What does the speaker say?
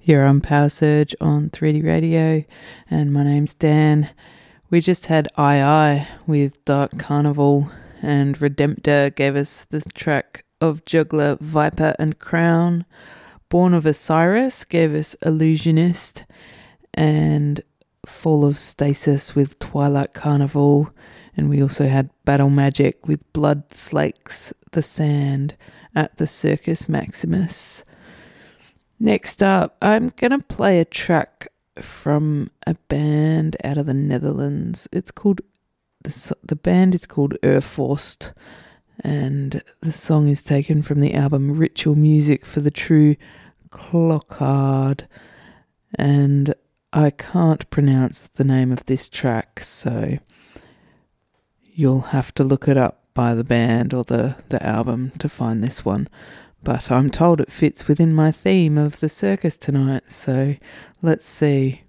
You're on Power Surge on 3D Radio, and my name's Dan. We just had II with Dark Carnival, and Redemptor gave us the track of Juggler, Viper and Crown. Born of Osiris gave us Illusionist, and Fall of Stasis with Twilight Carnival. And we also had Battle Magic with Blood Slakes the Sand at the Circus Maximus. Next up, I'm going to play a track from a band out of the Netherlands. It's called, the band is called Urforst, and the song is taken from the album Ritual Music for the True Clockard. And I can't pronounce the name of this track, so you'll have to look it up by the band or the album to find this one. But I'm told it fits within my theme of the circus tonight, so let's see.